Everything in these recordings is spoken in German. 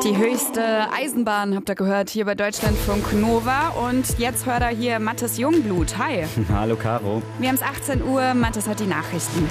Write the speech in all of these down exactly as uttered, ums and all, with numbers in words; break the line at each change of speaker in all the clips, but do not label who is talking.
Die höchste Eisenbahn, habt ihr gehört, hier bei Deutschlandfunk Nova. Und jetzt hört er hier Mathis Jungblut. Hi.
Hallo Caro.
Wir haben es achtzehn Uhr, Mathis hat die Nachrichten.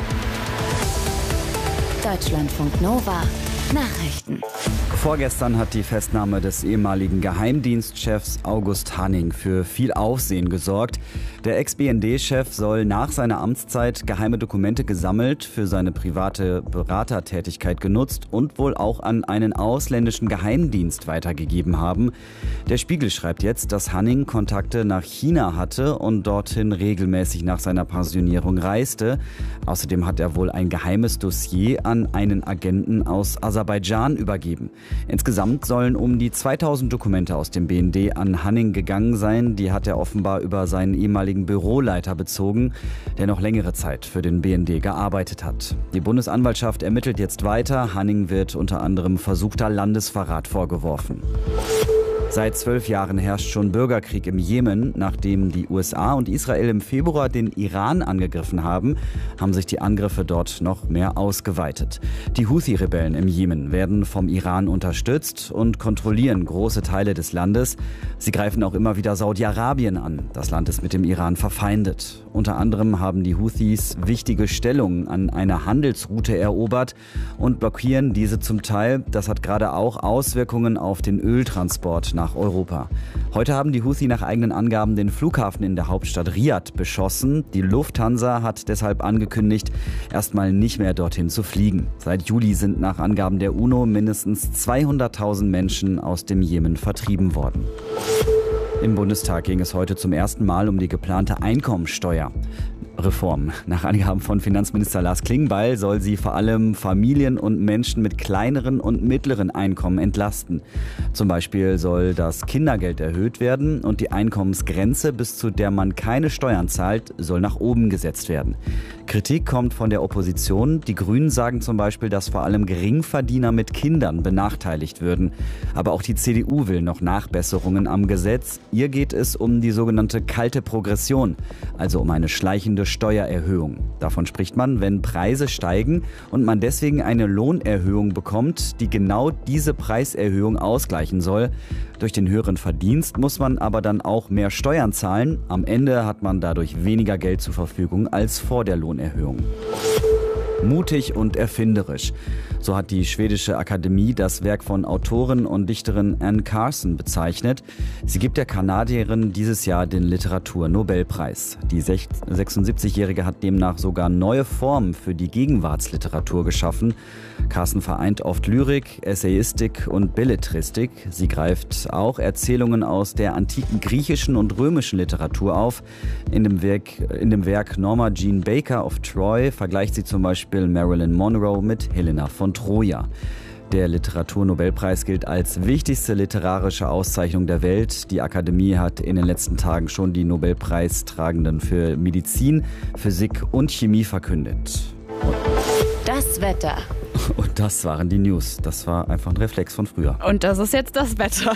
Deutschlandfunk Nova. Nachrichten.
Vorgestern hat die Festnahme des ehemaligen Geheimdienstchefs August Hanning für viel Aufsehen gesorgt. Der Ex-B N D-Chef soll nach seiner Amtszeit geheime Dokumente gesammelt, für seine private Beratertätigkeit genutzt und wohl auch an einen ausländischen Geheimdienst weitergegeben haben. Der Spiegel schreibt jetzt, dass Hanning Kontakte nach China hatte und dorthin regelmäßig nach seiner Pensionierung reiste. Außerdem hat er wohl ein geheimes Dossier an einen Agenten aus Aserbaidschan übergeben. Insgesamt sollen um die zweitausend Dokumente aus dem B N D an Hanning gegangen sein. Die hat er offenbar über seinen ehemaligen Büroleiter bezogen, der noch längere Zeit für den B N D gearbeitet hat. Die Bundesanwaltschaft ermittelt jetzt weiter. Hanning wird unter anderem versuchter Landesverrat vorgeworfen. Seit zwölf Jahren herrscht schon Bürgerkrieg im Jemen. Nachdem die U S A und Israel im Februar den Iran angegriffen haben, haben sich die Angriffe dort noch mehr ausgeweitet. Die Houthi-Rebellen im Jemen werden vom Iran unterstützt und kontrollieren große Teile des Landes. Sie greifen auch immer wieder Saudi-Arabien an. Das Land ist mit dem Iran verfeindet. Unter anderem haben die Houthis wichtige Stellungen an einer Handelsroute erobert und blockieren diese zum Teil. Das hat gerade auch Auswirkungen auf den Öltransport nach Europa. Heute haben die Houthi nach eigenen Angaben den Flughafen in der Hauptstadt Riad beschossen. Die Lufthansa hat deshalb angekündigt, erstmal nicht mehr dorthin zu fliegen. Seit Juli sind nach Angaben der UNO mindestens zweihunderttausend Menschen aus dem Jemen vertrieben worden. Im Bundestag ging es heute zum ersten Mal um die geplante Einkommensteuer. Reform. Nach Angaben von Finanzminister Lars Klingbeil soll sie vor allem Familien und Menschen mit kleineren und mittleren Einkommen entlasten. Zum Beispiel soll das Kindergeld erhöht werden und die Einkommensgrenze, bis zu der man keine Steuern zahlt, soll nach oben gesetzt werden. Kritik kommt von der Opposition. Die Grünen sagen zum Beispiel, dass vor allem Geringverdiener mit Kindern benachteiligt würden. Aber auch die C D U will noch Nachbesserungen am Gesetz. Ihr geht es um die sogenannte kalte Progression, also um eine schleichende Steuererhöhung. Davon spricht man, wenn Preise steigen und man deswegen eine Lohnerhöhung bekommt, die genau diese Preiserhöhung ausgleichen soll. Durch den höheren Verdienst muss man aber dann auch mehr Steuern zahlen. Am Ende hat man dadurch weniger Geld zur Verfügung als vor der Lohnerhöhung. Mutig und erfinderisch. So hat die schwedische Akademie das Werk von Autorin und Dichterin Anne Carson bezeichnet. Sie gibt der Kanadierin dieses Jahr den Literaturnobelpreis. Die sechsundsiebzigjährige hat demnach sogar neue Formen für die Gegenwartsliteratur geschaffen. Carson vereint oft Lyrik, Essayistik und Belletristik. Sie greift auch Erzählungen aus der antiken griechischen und römischen Literatur auf. In dem Werk, in dem Werk Norma Jean Baker of Troy vergleicht sie zum Beispiel Marilyn Monroe mit Helena von Troja. Der Literaturnobelpreis gilt als wichtigste literarische Auszeichnung der Welt. Die Akademie hat in den letzten Tagen schon die Nobelpreistragenden für Medizin, Physik und Chemie verkündet.
Das Wetter.
Und das waren die News. Das war einfach ein Reflex von früher.
Und das ist jetzt das Wetter.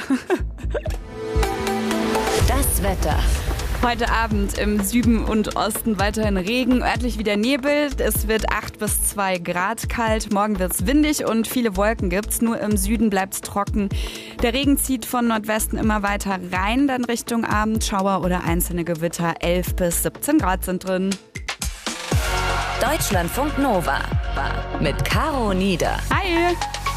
Das Wetter.
Heute Abend im Süden und Osten weiterhin Regen, örtlich wieder Nebel. Es wird acht bis zwei Grad kalt. Morgen wird es windig und viele Wolken gibt's. Nur im Süden bleibt's trocken. Der Regen zieht von Nordwesten immer weiter rein, dann Richtung Abend. Schauer oder einzelne Gewitter. elf bis siebzehn Grad sind drin.
Deutschlandfunk Nova mit Caro Nieder.
Hi!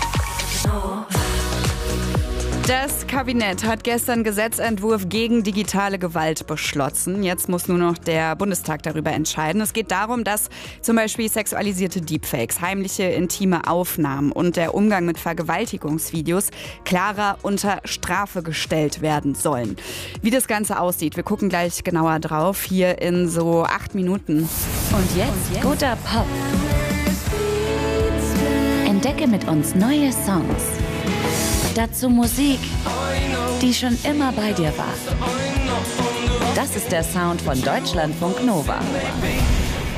Das Kabinett hat gestern Gesetzentwurf gegen digitale Gewalt beschlossen. Jetzt muss nur noch der Bundestag darüber entscheiden. Es geht darum, dass zum Beispiel sexualisierte Deepfakes, heimliche intime Aufnahmen und der Umgang mit Vergewaltigungsvideos klarer unter Strafe gestellt werden sollen. Wie das Ganze aussieht, wir gucken gleich genauer drauf, hier in so acht Minuten.
Und jetzt, Und jetzt? guter Pop. Entdecke mit uns neue Songs. Dazu Musik, die schon immer bei dir war. Das ist der Sound von Deutschlandfunk Nova.